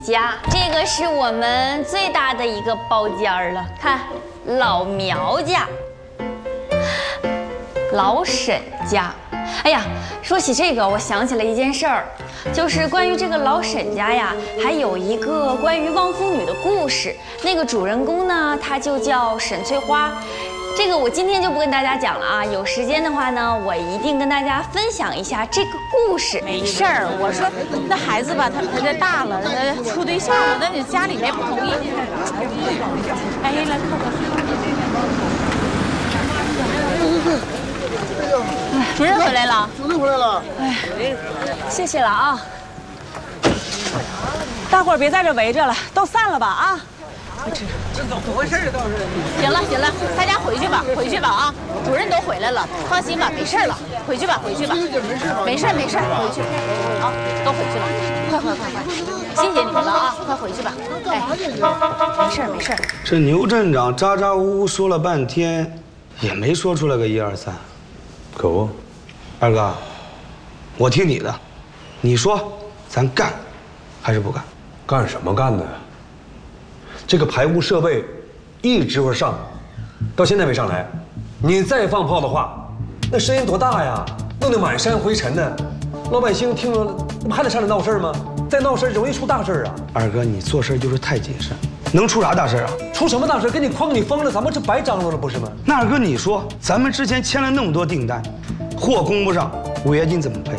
家，这个是我们最大的一个包间了。看，老苗家、老沈家。哎呀，说起这个，我想起了一件事儿，就是关于这个老沈家呀，还有一个关于望夫女的故事。那个主人公呢，她就叫沈翠花。 这个我今天就不跟大家讲了啊，有时间的话呢，我一定跟大家分享一下这个故事。 没事儿，我说那孩子吧，他这大了，处对象了，那你家里面不同意。哎，来靠靠。主任回来了。 主任回来了。 哎，谢谢了啊。大伙儿别在这围着了，都散了吧啊。 这怎么回事啊？倒是。 行了行了，大家回去吧，回去吧啊！主任都回来了，放心吧，没事了，回去吧，回去吧。没事没事，回去。好，都回去了，快！谢谢你们了啊，快回去吧。哎，没事没事。 这牛镇长咋咋呼呼说了半天，也没说出来个1、2、3。 可不， 二哥，我听你的，你说咱干还是不干？ 干什么干的呀？ 这个排污设备一直会上，到现在没上来。你再放炮的话，那声音多大呀？弄得满山灰尘呢，老百姓听了，那不还得上来闹事吗？再闹事容易出大事啊！ 二哥，你做事就是太谨慎，能出啥大事啊？ 出什么大事？给你框你封了，咱们这白张罗了不是吗？ 那二哥，你说咱们之前签了那么多订单，货供不上，违约金怎么赔？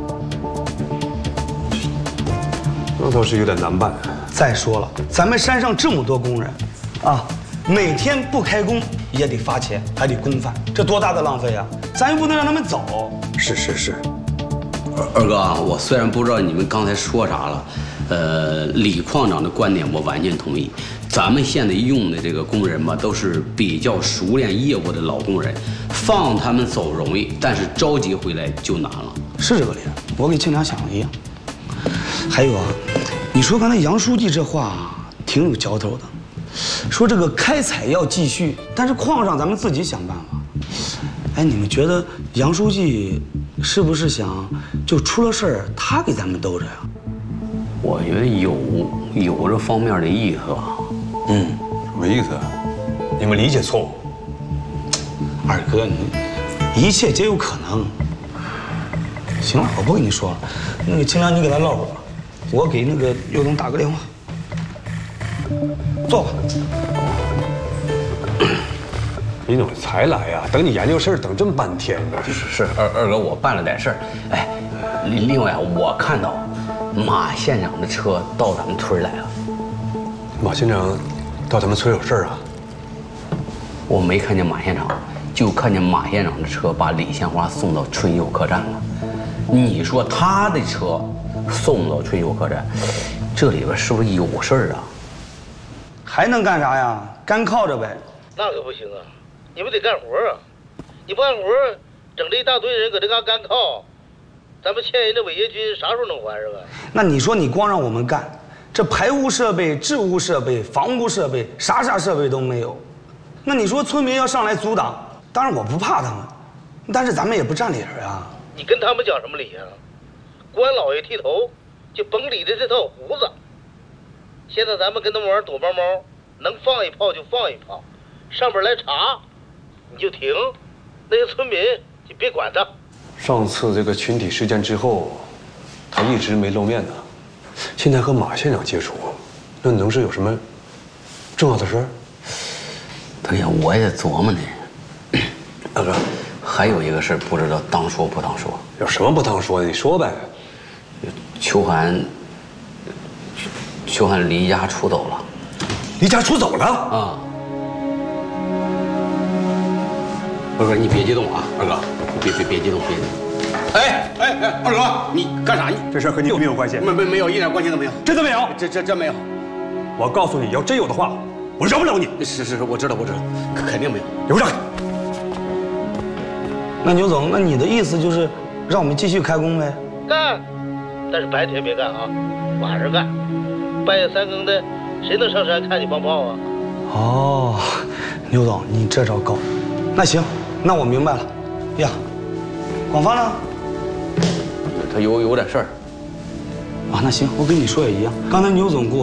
那倒是有点难办。 再说了，咱们山上这么多工人，啊，每天不开工也得发钱，还得供饭，这多大的浪费啊！咱又不能让他们走。 是。二哥啊，我虽然不知道你们刚才说啥了，李矿长的观点我完全同意。咱们现在用的这个工人吧，都是比较熟练业务的老工人，放他们走容易，但是着急回来就难了。 是这个理，我跟庆良想的一样。还有啊。 你说刚才杨书记这话挺有嚼头的，说这个开采要继续，但是矿上咱们自己想办法。哎，你们觉得杨书记是不是想就出了事儿他给咱们兜着呀？ 我觉得有这方面的意思吧。 什么意思？你们理解错误。 二哥，你一切皆有可能。行了，我不跟你说了，那个庆良你给他唠会儿。 我给那个刘总打个电话，坐吧。 你怎么才来呀？等你研究事儿等这么半天呢。 是二哥，我办了点事儿。哎，另外啊，我看到马县长的车到咱们村来了。 马县长到咱们村有事儿啊？ 我没看见马县长，就看见马县长的车把李县花送到春游客栈了。你说他的车？ 送到春游客栈，这里边是不是有事儿啊？ 还能干啥呀？干靠着呗。 那可不行啊！你们得干活啊！你不干活，整这一大堆人搁这嘎干靠，咱们欠人的违约金啥时候能还是吧？ 那你说你光让我们干，这排污设备、治污设备、防污设备，啥设备都没有。那你说村民要上来阻挡，当然我不怕他们，但是咱们也不占理儿啊。 你跟他们讲什么理啊？ 官老爷剃头，就甭理的这套胡子。现在咱们跟他们玩躲猫猫，能放一炮就放一炮，上边来查，你就停，那些村民就别管他。 上次这个群体事件之后，他一直没露面呢。现在和马县长接触，那能是有什么重要的事儿？ 对呀，我也琢磨呢。 大哥， 还有一个事儿，不知道当说不当说。 有什么不当说的？你说呗。 秋寒离家出走了， 离家出走了啊！不是，你别激动啊，二哥，别激动，别激动。哎，二哥，你干啥？你这事和你有没有关系？ 没有，一点关系都没有。 真的没有？ 真没有。 我告诉你，要真有的话，我饶不了你。 是，我知道，肯定没有。 给我让开！ 那牛总，那你的意思就是让我们继续开工呗？ 干。 但是白天别干啊，晚上干。半夜3更的，谁能上山看你放炮啊？ 哦，牛总，你这招高。那行，那我明白了。呀，广发呢？ 他有点事儿。 啊，那行，我跟你说也一样。刚才牛总给我。